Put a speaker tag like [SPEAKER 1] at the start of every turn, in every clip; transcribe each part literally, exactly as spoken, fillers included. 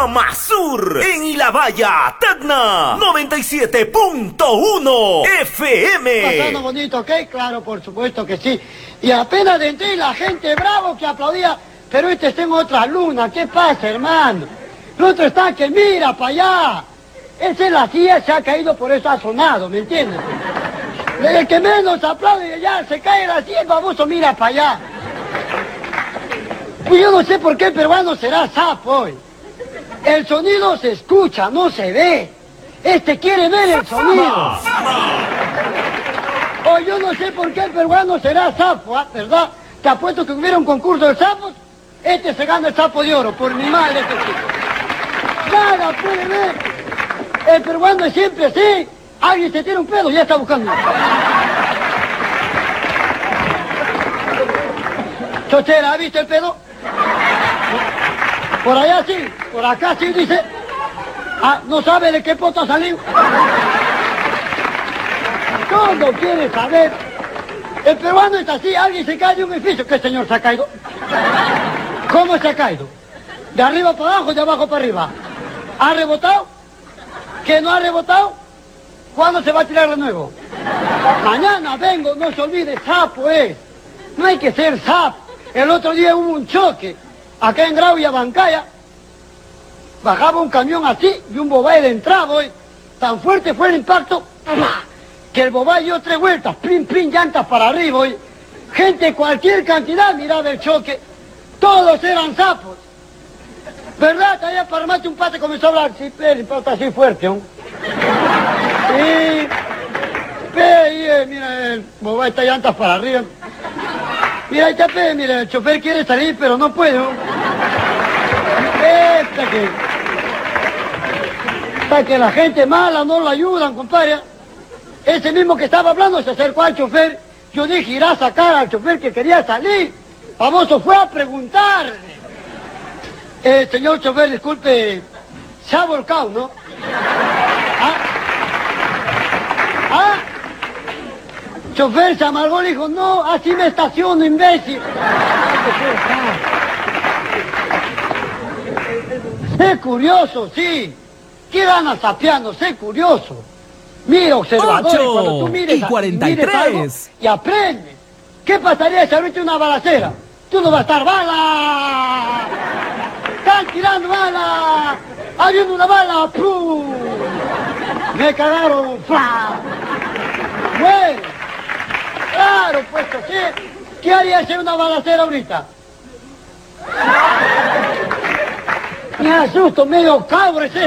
[SPEAKER 1] Zama Sur, en Ilabaya, Tacna, noventa y siete punto uno F M.
[SPEAKER 2] Pasando bonito, ¿ok? Claro, por supuesto que sí. Y apenas entré la gente bravo que aplaudía, pero este está en otra luna. ¿Qué pasa, hermano? El otro está que mira para allá. Ese es la silla, se ha caído, por eso ha sonado, ¿me entiendes? El que menos aplaude ya se cae la silla, el baboso mira para allá. Pues yo no sé por qué el peruano será sapo hoy. El sonido se escucha, no se ve. Este quiere ver el sonido. O yo no sé por qué el peruano será sapo, ¿eh? ¿Verdad? Te apuesto que hubiera un concurso de sapos, este se gana el sapo de oro, por mi madre. Este chico. Nada puede ver. El peruano es siempre así. Alguien se tira un pedo, ya está buscando. Chochera, ¿ha visto el pedo? Por allá sí, por acá sí dice. Ah, no sabe de qué poto ha salido. Todo quiere saber. El peruano es así, alguien se cae de un edificio. ¿Qué señor se ha caído? ¿Cómo se ha caído? ¿De arriba para abajo, de abajo para arriba? ¿Ha rebotado? ¿Que no ha rebotado? ¿Cuándo se va a tirar de nuevo? Mañana vengo, no se olvide, sapo es. No hay que ser sapo. El otro día hubo un choque, acá en Grau y Abancaya. Bajaba un camión así y un bobay de entrada, hoy. Tan fuerte fue el impacto, que el bobay dio tres vueltas, pin, pin, llantas para arriba, hoy. Gente, cualquier cantidad miraba el choque. Todos eran sapos. ¿Verdad? Allá para remate un pate comenzó a hablar. Sí, pero el impacto así fuerte, ¿no? Sí, pe, mira, el bobá está llantas para arriba. Mira, ahí está, pe, mira, el chofer quiere salir, pero no puede, ¿no? Esta que... Hasta que la gente mala no lo ayudan, compadre. Ese mismo que estaba hablando se acercó al chofer. Yo dije, irá a sacar al chofer que quería salir. Famoso fue a preguntar. Eh, señor chofer, disculpe, se ha volcado, ¿no? ¿Ah? ¿Ah? Chofer se amargó, le dijo, no, así me estaciono, imbécil. Sé curioso, sí. ¿Qué ganas sapeando? Sé curioso. Mira, observador, y cuando tú mires,
[SPEAKER 1] y cuarenta y tres.
[SPEAKER 2] Mires algo y aprende. ¿Qué pasaría si ahorita una balacera? Tú no vas a estar, ¡bala! ¡Están tirando bala! ¡Habiendo una bala! ¡Pum! Me cagaron, ¡fla! Bueno, claro, pues así. ¿Qué haría si una balacera ahorita? Me asusto, medio cabro es este.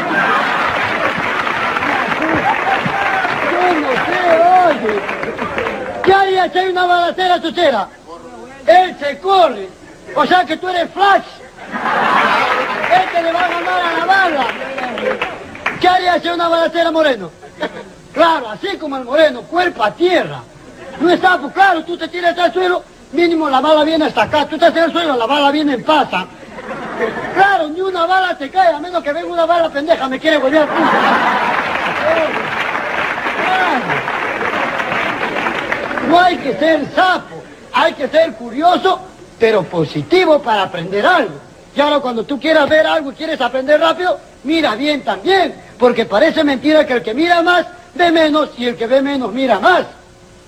[SPEAKER 2] Yo no sé, oye. ¿Qué haría si hay una balacera, Chochera? Él se corre. O sea que tú eres Flash. Este le va a ganar a la bala. ¿Qué haría si hay una balacera, Moreno? Claro, así como el Moreno, cuerpo a tierra. No está, pues claro, tú te tiras al suelo, mínimo la bala viene hasta acá. Tú estás en el suelo, la bala viene en pasa. Claro, ni una bala te cae, a menos que venga una bala pendeja, me quiere volver a punta. No hay que ser sapo, hay que ser curioso, pero positivo para aprender algo. Y ahora cuando tú quieras ver algo y quieres aprender rápido, mira bien también, porque parece mentira que el que mira más ve menos y el que ve menos mira más.